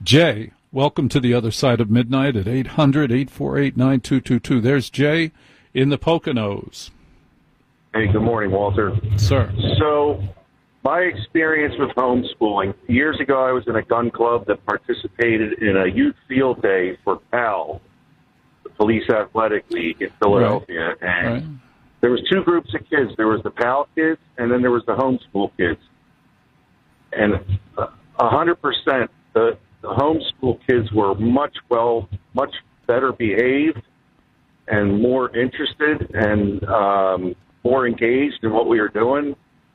Jay, welcome to the other side of midnight at 800-848-9222. There's Jay in the Poconos. Hey, good morning, Walter. Sir. So, my experience with homeschooling, years ago I was in a gun club that participated in a youth field day for PAL, the Police Athletic League in Philadelphia. Right. And Right. there was two groups of kids. There was the PAL kids, and then there was the homeschool kids. And 100%, the homeschool kids were much better behaved and more interested and more engaged in what we were doing.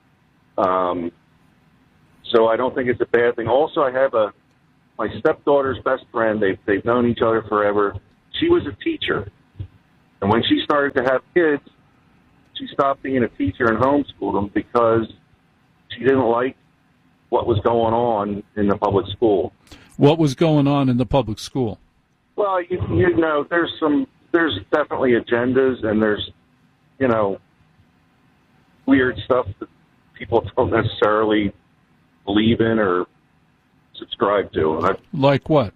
So I don't think it's a bad thing. Also, I have my stepdaughter's best friend. They've known each other forever. She was a teacher, and when she started to have kids, she stopped being a teacher and homeschooled them because she didn't like what was going on in the public school. What was going on in the public school? Well, you know, there's definitely agendas, and there's, you know, weird stuff that people don't necessarily believe in or subscribe to. Like what?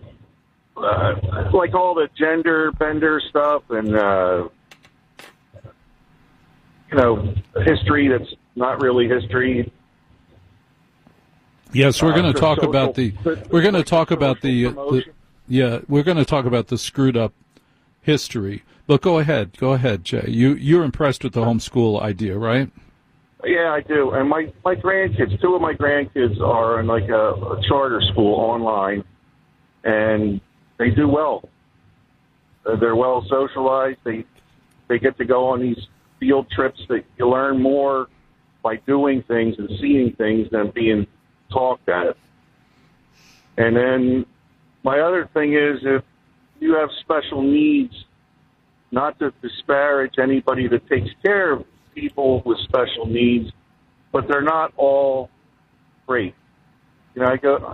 Like all the gender bender stuff and, you know, history that's not really history. Yes, we're going to talk about the screwed up history. But go ahead, Jay. You're impressed with the homeschool idea, right? Yeah, I do. And my grandkids, two of my grandkids are in like a charter school online, and they do well. They're well socialized. They get to go on these field trips that you learn more by doing things and seeing things than being talked at. And then my other thing is, if you have special needs, not to disparage anybody that takes care of people with special needs, but they're not all great. You know,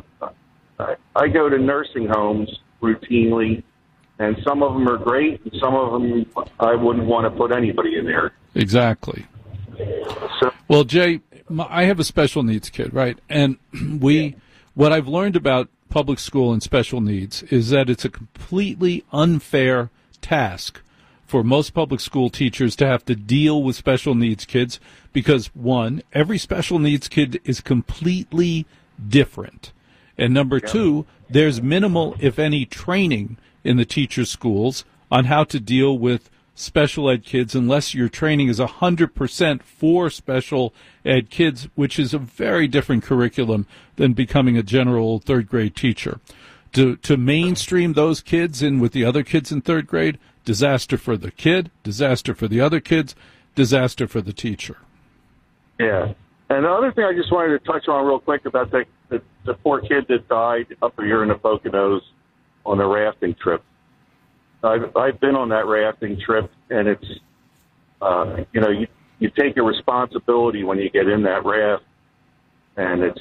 I go to nursing homes routinely, and some of them are great, and some of them I wouldn't want to put anybody in there. Exactly. So, well, Jay, I have a special needs kid, right? And what I've learned about public school and special needs is that it's a completely unfair task for most public school teachers to have to deal with special needs kids because, one, every special needs kid is completely different. And number two, there's minimal, if any, training in the teachers' schools on how to deal with special ed kids unless your training is 100% for special ed kids, which is a very different curriculum than becoming a general third grade teacher. To mainstream those kids in with the other kids in third grade, disaster for the kid, disaster for the other kids, disaster for the teacher. Yeah. And the other thing I just wanted to touch on real quick about the poor kid that died up here in the Poconos on a rafting trip. I've been on that rafting trip, and it's, you know, you take a responsibility when you get in that raft, and it's...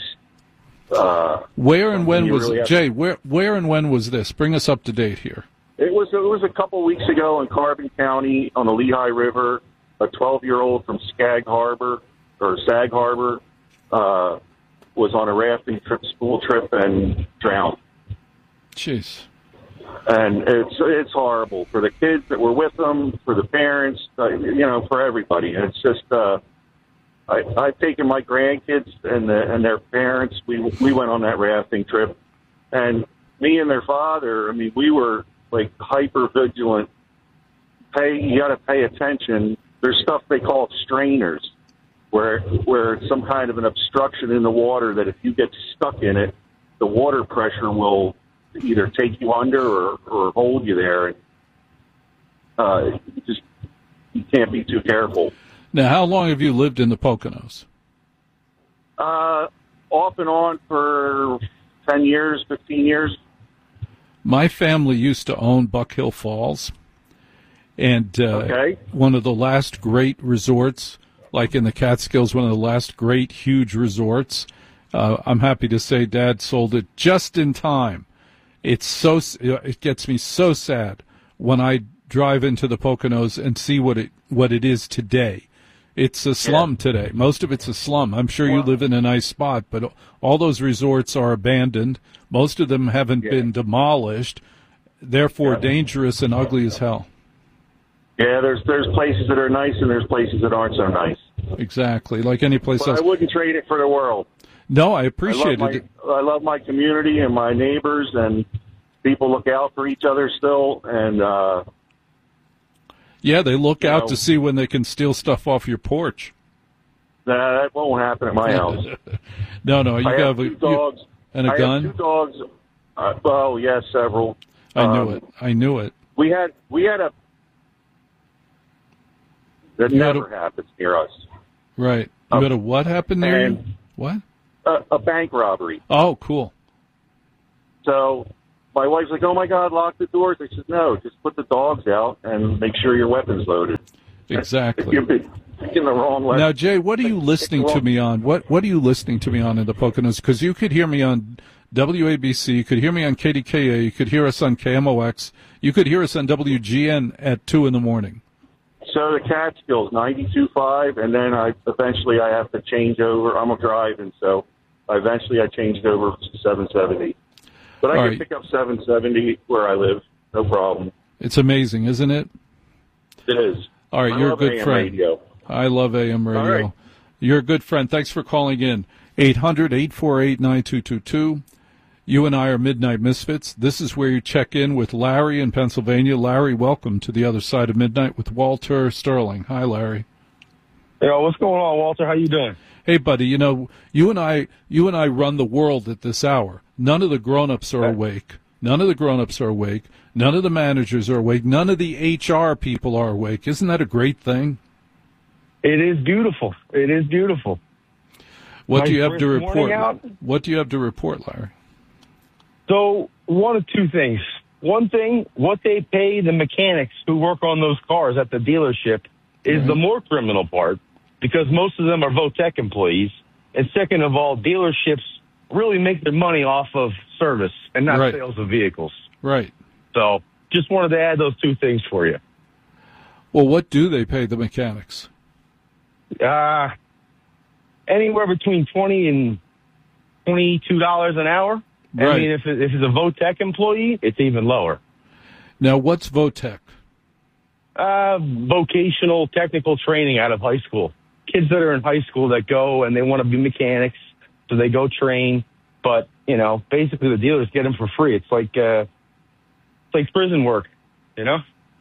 where and when was really Jay? Where and when was this? Bring us up to date here. It was a couple weeks ago in Carbon County on the Lehigh River. A 12-year-old from Sag Harbor was on a rafting trip, school trip, and drowned. Jeez. And it's horrible for the kids that were with them, for the parents, you know, for everybody. And it's just I've taken my grandkids and their parents. We went on that rafting trip, and me and their father. I mean, we were like hyper vigilant. You got to pay attention. There's stuff they call strainers, where it's some kind of an obstruction in the water that if you get stuck in it, the water pressure will either take you under or hold you there. You can't be too careful. Now, how long have you lived in the Poconos? Off and on for 10 years, 15 years. My family used to own Buck Hill Falls, and one of the last great resorts, like in the Catskills, one of the last great, huge resorts. I'm happy to say Dad sold it just in time. It gets me so sad when I drive into the Poconos and see what it is today. It's a slum today. Most of it's a slum. I'm sure you live in a nice spot, but all those resorts are abandoned. Most of them haven't been demolished, therefore dangerous and ugly as hell. Yeah, there's places that are nice and there's places that aren't so nice. Exactly, like any place else. I wouldn't trade it for the world. No, I appreciate it. I love my community and my neighbors, and people look out for each other still. And yeah, they look out to see when they can steal stuff off your porch. That won't happen at my house. No, you have two dogs and a gun. I have 2 dogs. Oh, yes, several. I knew it. We had a. That never happens near us. Right. You had a what happened there? What? A bank robbery. Oh, cool. So my wife's like, "Oh my God, lock the doors." I said, "No, just put the dogs out and make sure your weapon's loaded." Exactly. You're picking the wrong way. Now, Jay, what are you listening to me on? What are you listening to me on in the Poconos? Because you could hear me on WABC, you could hear me on KDKA, you could hear us on KMOX, you could hear us on WGN at 2 in the morning. So the Catskills, 92.5, and then eventually I have to change over. I'm driving, so eventually I changed over to 770. But I can pick up 770 where I live, no problem. It's amazing, isn't it? It is. All right, you're a good friend. Radio. I love AM radio. All right. You're a good friend. Thanks for calling in. 800-848-9222. You and I are Midnight Misfits. This is where you check in with Larry in Pennsylvania. Larry, welcome to the other side of midnight with Walter Sterling. Hi, Larry. Yo, what's going on, Walter? How you doing? Hey, buddy. You know, you and I run the world at this hour. None of the grown-ups are awake. None of the grown-ups are awake. None of the managers are awake. None of the HR people are awake. Isn't that a great thing? It is beautiful. It is beautiful. What do you have to report? What do you have to report, Larry? So, one of two things. One thing, what they pay the mechanics who work on those cars at the dealership is the more criminal part, because most of them are Votech employees. And second of all, dealerships really make their money off of service and not sales of vehicles. Right. So, just wanted to add those two things for you. Well, what do they pay the mechanics? Anywhere between $20 and $22 an hour. Right. I mean, if it's a Votech employee, it's even lower. Now, what's Votech? Vocational technical training out of high school. Kids that are in high school that go and they want to be mechanics, so they go train. But, you know, basically the dealers get them for free. It's like prison work, you know?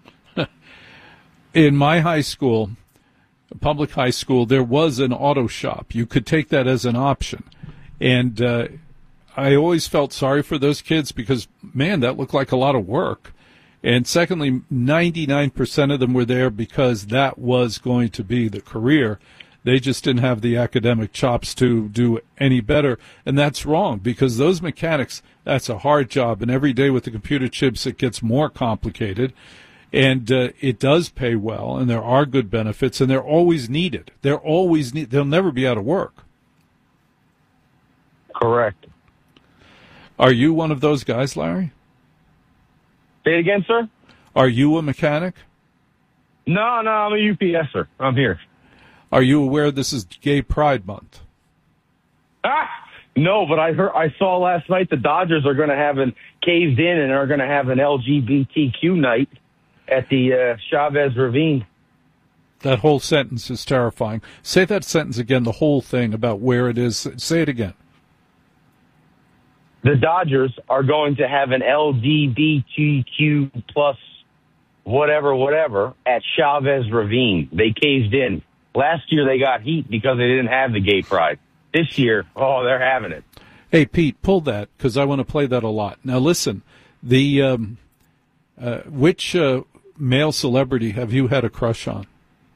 In my high school, public high school, there was an auto shop. You could take that as an option. And I always felt sorry for those kids because, man, that looked like a lot of work. And secondly, 99% of them were there because that was going to be the career. They just didn't have the academic chops to do any better. And that's wrong because those mechanics, that's a hard job. And every day with the computer chips, it gets more complicated. And it does pay well, and there are good benefits, and they're always needed. They'll never be out of work. Correct. Are you one of those guys, Larry? Say it again, sir? Are you a mechanic? No, I'm a UPSer. I'm here. Are you aware this is Gay Pride Month? No, but I saw last night the Dodgers are going to have caved in and are going to have an LGBTQ night at the Chavez Ravine. That whole sentence is terrifying. Say that sentence again, the whole thing about where it is. Say it again. The Dodgers are going to have an LGBTQ plus whatever at Chavez Ravine. They caved in. Last year they got heat because they didn't have the gay pride. This year, they're having it. Hey, Pete, pull that because I want to play that a lot. Now, listen, which male celebrity have you had a crush on?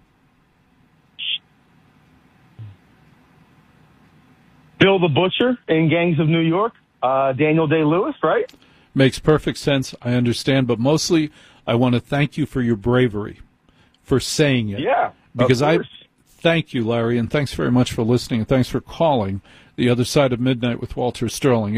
Bill the Butcher in Gangs of New York. Daniel Day-Lewis, right? Makes perfect sense. I understand. But mostly, I want to thank you for your bravery, for saying it. Yeah, because thank you, Larry, and thanks very much for listening, and thanks for calling The Other Side of Midnight with Walter Sterling,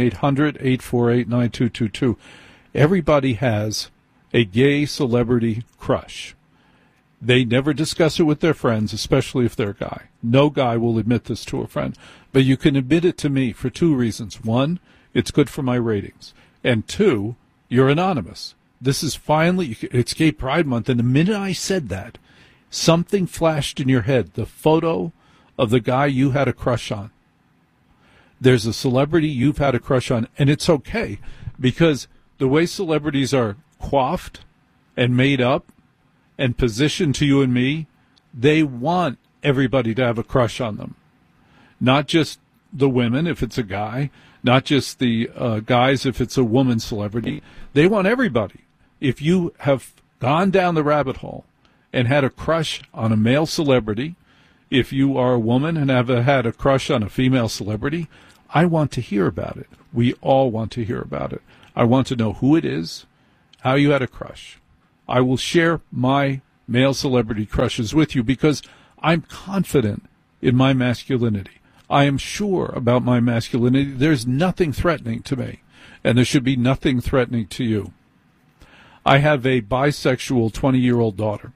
800-848-9222. Everybody has a gay celebrity crush. They never discuss it with their friends, especially if they're a guy. No guy will admit this to a friend. But you can admit it to me for two reasons. One, it's good for my ratings. And two, you're anonymous. This is finally, it's Gay Pride Month, and the minute I said that, something flashed in your head, the photo of the guy you had a crush on. There's a celebrity you've had a crush on, and it's okay, because the way celebrities are coiffed and made up and positioned to you and me, they want everybody to have a crush on them. Not just the women, if it's a guy, not just the guys, if it's a woman celebrity. They want everybody. If you have gone down the rabbit hole and had a crush on a male celebrity, if you are a woman and have had a crush on a female celebrity, I want to hear about it. We all want to hear about it. I want to know who it is, how you had a crush. I will share my male celebrity crushes with you because I'm confident in my masculinity. I am sure about my masculinity. There's nothing threatening to me, and there should be nothing threatening to you. I have a bisexual 20-year-old daughter,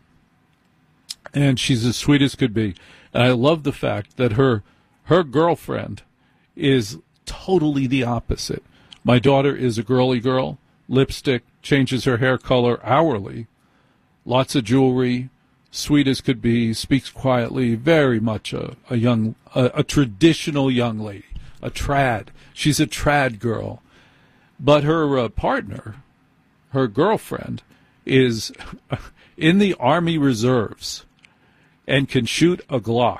and she's as sweet as could be. And I love the fact that her girlfriend is totally the opposite. My daughter is a girly girl, lipstick, changes her hair color hourly, lots of jewelry, sweet as could be, speaks quietly, very much a traditional young lady, a trad. She's a trad girl. But her partner, her girlfriend, is in the Army Reserves and can shoot a Glock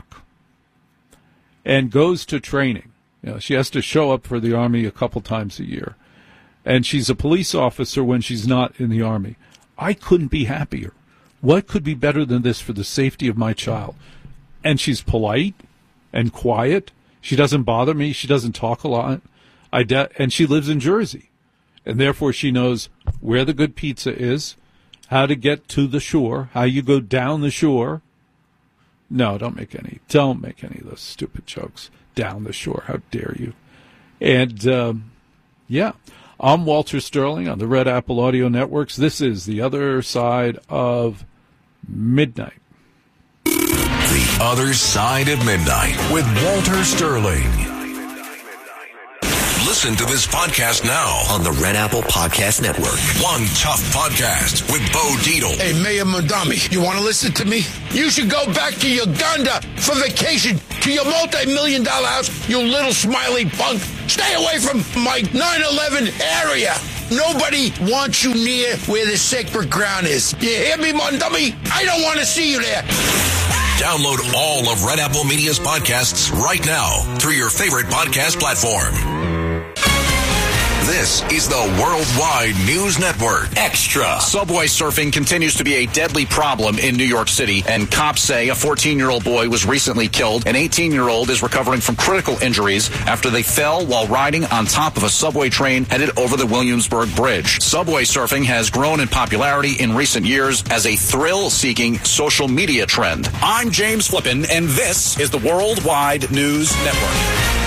and goes to training. You know, she has to show up for the Army a couple times a year. And she's a police officer when she's not in the Army. I couldn't be happier. What could be better than this for the safety of my child? And she's polite and quiet. She doesn't bother me. She doesn't talk a lot. And she lives in Jersey. And therefore she knows where the good pizza is, how to get to the shore, how you go down the shore. No, don't make any of those stupid jokes. Down the shore. How dare you? And, yeah. I'm Walter Sterling on the Red Apple Audio Networks. This is The Other Side of Midnight. The Other Side of Midnight with Walter Sterling. Listen to this podcast now on the Red Apple Podcast Network. One Tough Podcast with Bo Dietl. Hey, Mayor Mondami, you want to listen to me? You should go back to Uganda for vacation to your multi-million-dollar house, you little smiley punk. Stay away from my 9/11 area. Nobody wants you near where the sacred ground is. You hear me, Mondami? I don't want to see you there. Download all of Red Apple Media's podcasts right now through your favorite podcast platform. This is the Worldwide News Network Extra. Subway surfing continues to be a deadly problem in New York City, and cops say a 14-year-old boy was recently killed. An 18-year-old is recovering from critical injuries after they fell while riding on top of a subway train headed over the Williamsburg Bridge. Subway surfing has grown in popularity in recent years as a thrill-seeking social media trend. I'm James Flippin, and this is the Worldwide News Network.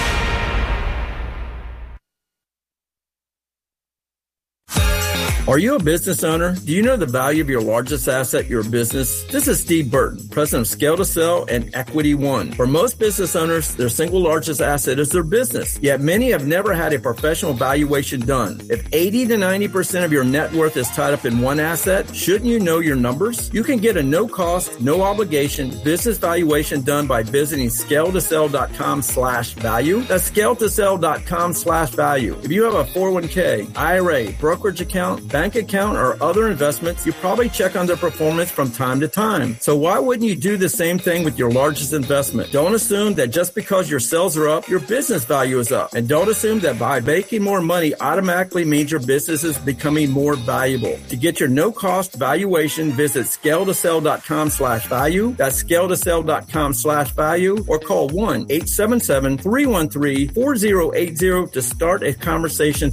Are you a business owner? Do you know the value of your largest asset, your business? This is Steve Burton, president of Scale to Sell and Equity One. For most business owners, their single largest asset is their business. Yet many have never had a professional valuation done. If 80 to 90% of your net worth is tied up in one asset, shouldn't you know your numbers? You can get a no-cost, no-obligation business valuation done by visiting scaletosell.com/value. That's scaletosell.com/value. If you have a 401k, IRA, brokerage account, bank account, or other investments, you probably check on their performance from time to time. So why wouldn't you do the same thing with your largest investment? Don't assume that just because your sales are up, your business value is up. And don't assume that by making more money automatically means your business is becoming more valuable. To get your no-cost valuation, visit scaletosell.com/value. That's scaletosell.com/value, or call 1-877-313-4080 to start a conversation